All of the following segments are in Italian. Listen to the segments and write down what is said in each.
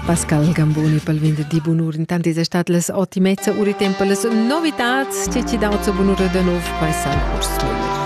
Pascal Gamboni pel venerdì bunur. Intanto è stata le 8:30 ore tempo le novità che ci danno a bunur da nuovo qua San Horst Müller.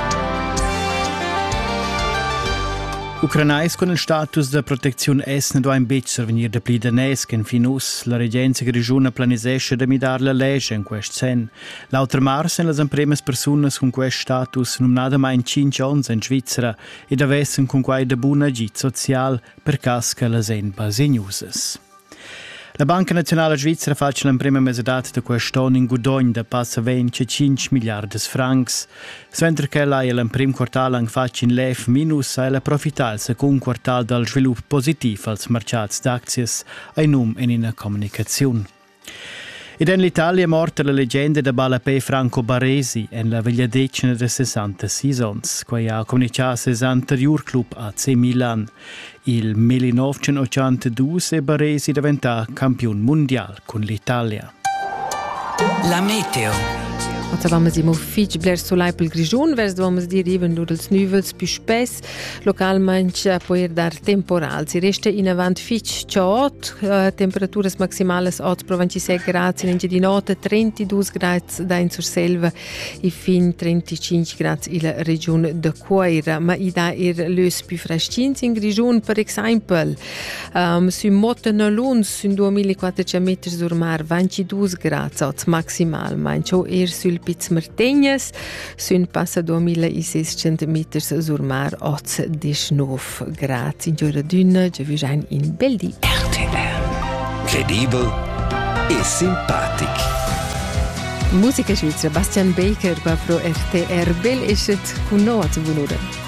Ucranais con il status de protezione est ne do ein bit survenir de pli danès che in finus la regenza grigiuna planisesce de midar la legge in quest sen. L'altra mars en las impremes personas con quest status nominada mai in 5 ans in Svizzera ed avessen con quai de buna agit social per casca las en basignusas. La Banca Nazionale Svizzera faccia l'imprima mesedat de quest'anno in Gudogn da passa 25 miliardi francs. Mentre che lei l'imprimo quartal ang faccia in lef minus e la profita il secondo quartal dal sviluppo positivo als mercats d'aczies e num in una comunicazione. Ed in l'Italia è morta la leggenda da Balapé Franco Baresi in la veglia decina de 66 ans, quei ha comunicato 60 club AC Milan. Il 1982 Baresi diventa campione mondiale con l'Italia. La meteo. Oggi vamo siamo fitch bler solai pel grigiun, vers vamo dir even nur els nuvels più spess, localmente può dar temporal. Si resta in avant fitch ciot, temperaturas maximales 8,26 gradi in di notte, 32 gradi da in Surselva e fin 35 gradi in regione de Coira. Ma i da lös più freschins in grigiun, per esempio, su Mottena Luns, su 2400 metri sur mar, 22 gradi maximal, mancio sul Piz Martegnas, sun passa 2600 metri sur mar, 19 gradi. In giorno d'una, già vigian in Beldi. RTR. Credibile e simpatic. Musica svizzera, Bastian Baker, qua pro RTR. Bel eschet con noi a bunura.